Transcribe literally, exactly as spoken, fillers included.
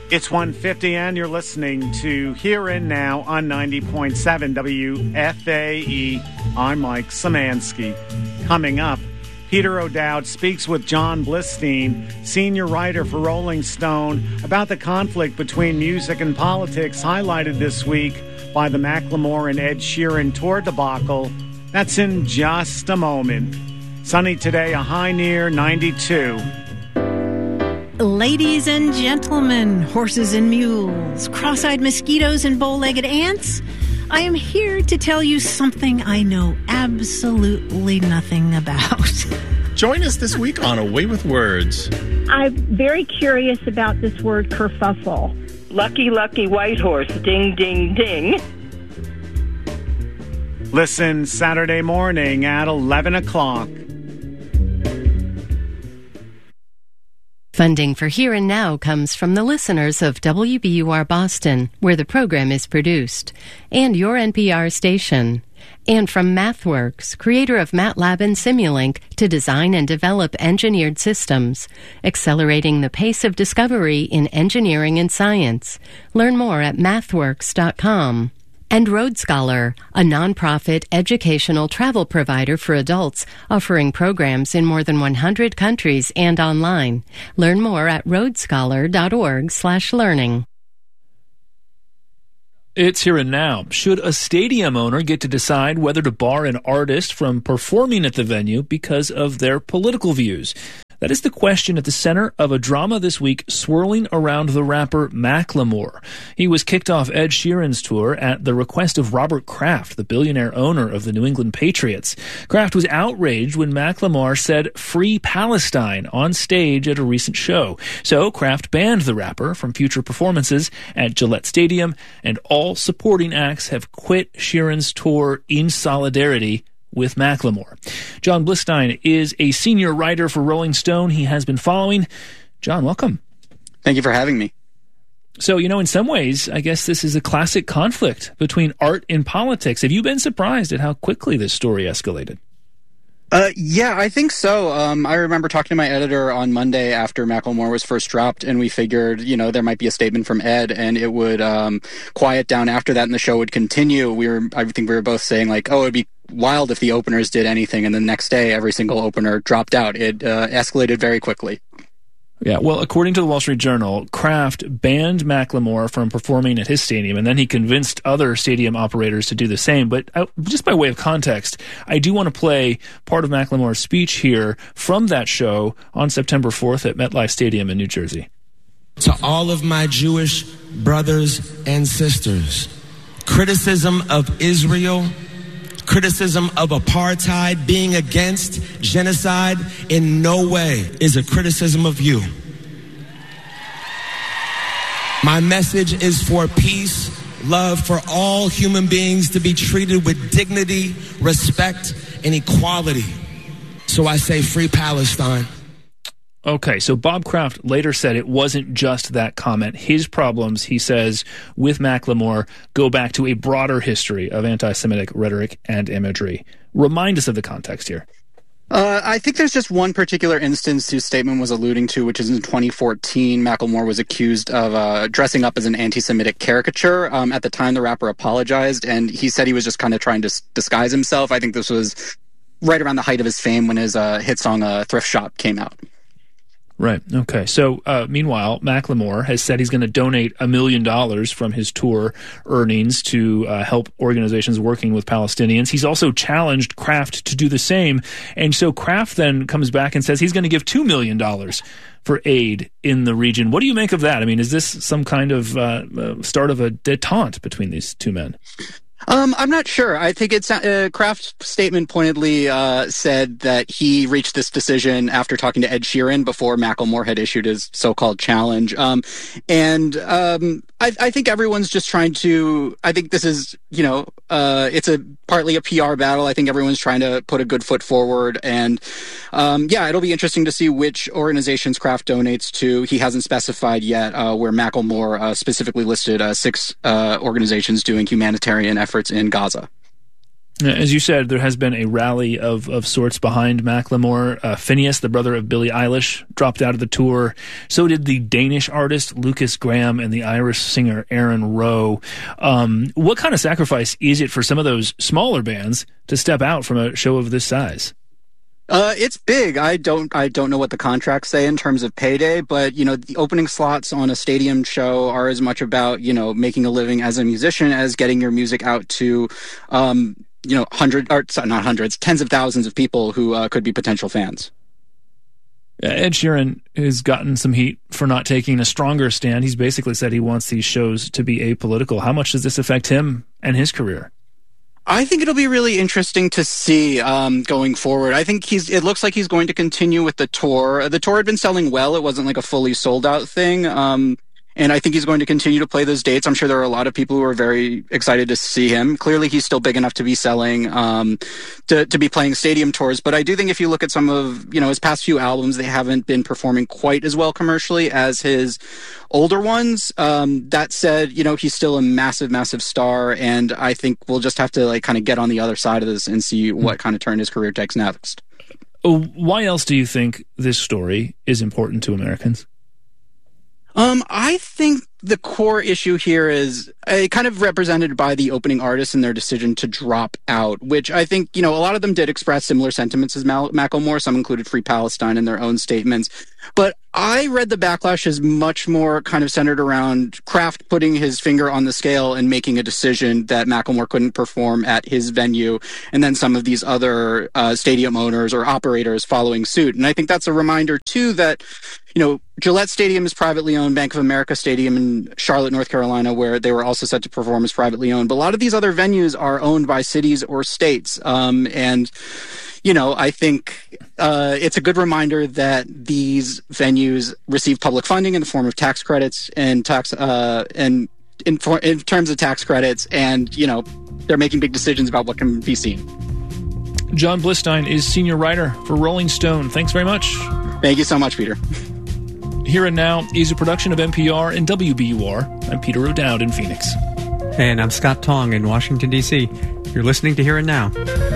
It's one fifty, and you're listening to Here and Now on ninety point seven W F A E. I'm Mike Szymanski. Coming up, Peter O'Dowd speaks with John Blistein, senior writer for Rolling Stone, about the conflict between music and politics highlighted this week by the Macklemore and Ed Sheeran tour debacle. That's in just a moment. Sunny today, a high near ninety-two. Ladies and gentlemen, horses and mules, cross-eyed mosquitoes and bow-legged ants, I am here to tell you something I know absolutely nothing about. Join us this week on Away with Words. I'm very curious about this word kerfuffle. Lucky, lucky white horse, ding, ding, ding. Listen Saturday morning at eleven o'clock. Funding for Here and Now comes from the listeners of W B U R Boston, where the program is produced, and your N P R station. And from MathWorks, creator of MATLAB and Simulink, to design and develop engineered systems, accelerating the pace of discovery in engineering and science. Learn more at mathworks dot com. And Road Scholar, a nonprofit educational travel provider for adults, offering programs in more than one hundred countries and online. Learn more at roadscholar dot org slash learning. It's Here and Now. Should a stadium owner get to decide whether to bar an artist from performing at the venue because of their political views? That is the question at the center of a drama this week swirling around the rapper Macklemore. He was kicked off Ed Sheeran's tour at the request of Robert Kraft, the billionaire owner of the New England Patriots. Kraft was outraged when Macklemore said "Free Palestine" on stage at a recent show. So Kraft banned the rapper from future performances at Gillette Stadium, and all supporting acts have quit Sheeran's tour in solidarity with Macklemore. John Blistein is a senior writer for Rolling Stone. He has been following. John, welcome. Thank you for having me. So, you know, in some ways, I guess this is a classic conflict between art and politics. Have you been surprised at how quickly this story escalated? Uh, yeah, I think so. Um, I remember talking to my editor on Monday after Macklemore was first dropped, and we figured, you know, there might be a statement from Ed, and it would um, quiet down after that, and the show would continue. We were, I think we were both saying, like, oh, it'd be wild if the openers did anything, and the next day, every single opener dropped out. It uh, escalated very quickly. Yeah, well, according to the Wall Street Journal, Kraft banned Macklemore from performing at his stadium, and then he convinced other stadium operators to do the same. But uh, just by way of context, I do want to play part of Macklemore's speech here from that show on September fourth at MetLife Stadium in New Jersey. To all of my Jewish brothers and sisters, criticism of Israel, criticism of apartheid, being against genocide, in no way is a criticism of you. My message is for peace, love for all human beings to be treated with dignity, respect, and equality. So I say free Palestine. Okay, so Bob Kraft later said it wasn't just that comment. His problems, he says, with Macklemore go back to a broader history of anti-Semitic rhetoric and imagery. Remind us of the context here. Uh, I think there's just one particular instance whose statement was alluding to, which is in twenty fourteen. Macklemore was accused of uh, dressing up as an anti-Semitic caricature. Um, at the time, the rapper apologized, and he said he was just kind of trying to s- disguise himself. I think this was right around the height of his fame when his uh, hit song uh, Thrift Shop came out. Right. Okay. So, uh, meanwhile, Macklemore has said he's going to donate a million dollars from his tour earnings to uh, help organizations working with Palestinians. He's also challenged Kraft to do the same. And so Kraft then comes back and says he's going to give two million dollars for aid in the region. What do you make of that? I mean, is this some kind of uh, start of a détente between these two men? Um, I'm not sure. I think it's uh, Kraft's statement pointedly uh, said that he reached this decision after talking to Ed Sheeran before Macklemore had issued his so-called challenge. Um, and um, I, I think everyone's just trying to. I think this is, you know, uh, it's a partly a P R battle. I think everyone's trying to put a good foot forward. And um, yeah, it'll be interesting to see which organizations Kraft donates to. He hasn't specified yet uh, where Macklemore uh, specifically listed uh, six uh, organizations doing humanitarian efforts in Gaza. As you said, there has been a rally of, of sorts behind Macklemore. Uh, Phineas, the brother of Billie Eilish, dropped out of the tour. So did the Danish artist Lucas Graham and the Irish singer Aaron Rowe. Um, what kind of sacrifice is it for some of those smaller bands to step out from a show of this size? Uh, it's big. I don't, I don't know what the contracts say in terms of payday, but, you know, the opening slots on a stadium show are as much about, you know, making a living as a musician as getting your music out to, um, you know, hundred or not hundreds, tens of thousands of people who uh, could be potential fans. Ed Sheeran has gotten some heat for not taking a stronger stand. He's basically said he wants these shows to be apolitical. How much does this affect him and his career? I think it'll be really interesting to see um, going forward. I think he's. It looks like he's going to continue with the tour. The tour had been selling well. It wasn't like a fully sold out thing. Um, and I think he's going to continue to play those dates. I'm sure there are a lot of people who are very excited to see him. Clearly, he's still big enough to be selling, um, to, to be playing stadium tours. But I do think if you look at some of, you know, his past few albums, they haven't been performing quite as well commercially as his older ones. Um, that said, you know, he's still a massive, massive star. And I think we'll just have to like kind of get on the other side of this and see what kind of turn his career takes next. Why else do you think this story is important to Americans? Um, I think the core issue here is uh, kind of represented by the opening artists and their decision to drop out, which I think, you know, a lot of them did express similar sentiments as Mal- Macklemore. Some included Free Palestine in their own statements. But I read the backlash as much more kind of centered around Kraft putting his finger on the scale and making a decision that Macklemore couldn't perform at his venue, and then some of these other uh, stadium owners or operators following suit. And I think that's a reminder, too, that, you know, Gillette Stadium is privately owned, Bank of America Stadium in Charlotte, North Carolina, where they were also set to perform, is privately owned. But a lot of these other venues are owned by cities or states. Um, and, you know, I think uh, it's a good reminder that these venues receive public funding in the form of tax credits and tax uh, and in, for, in terms of tax credits. And, you know, they're making big decisions about what can be seen. John Blistein is senior writer for Rolling Stone. Thanks very much. Thank you so much, Peter. Here and Now is a production of N P R and W B U R. I'm Peter O'Dowd in Phoenix. And I'm Scott Tong in Washington, D C. You're listening to Here and Now.